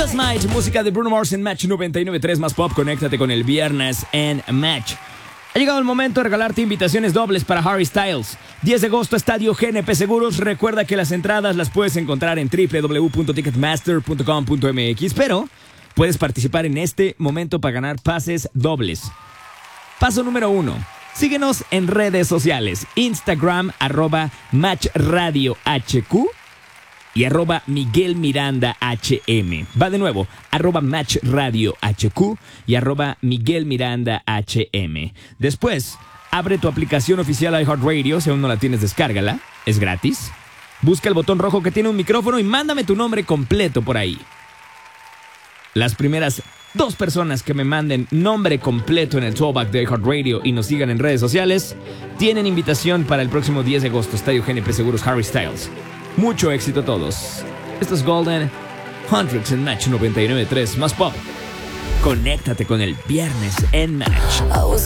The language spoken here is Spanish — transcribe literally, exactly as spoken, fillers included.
Just Might, música de Bruno Mars en Match noventa y nueve punto tres más pop. Conéctate con el viernes en Match. Ha llegado el momento de regalarte invitaciones dobles para Harry Styles. diez de agosto, Estadio G N P Seguros. Recuerda que las entradas las puedes encontrar en doble u doble u doble u punto ticketmaster punto com punto m x, pero puedes participar en este momento para ganar pases dobles. Paso número uno. Síguenos en redes sociales. Instagram, arroba matchradiohq y arroba Miguel Miranda H M. Va de nuevo, arroba matchradiohq y arroba Miguel Miranda H M. Después, abre tu aplicación oficial iHeartRadio. Si aún no la tienes, descárgala. Es gratis. Busca el botón rojo que tiene un micrófono y mándame tu nombre completo por ahí. Las primeras dos personas que me manden nombre completo en el throwback de iHeartRadio y nos sigan en redes sociales tienen invitación para el próximo diez de agosto, Estadio G N P Seguros, Harry Styles. Mucho éxito a todos. Esto es Golden Hundreds en Match noventa y nueve punto tres más pop. Conéctate con el viernes en Match.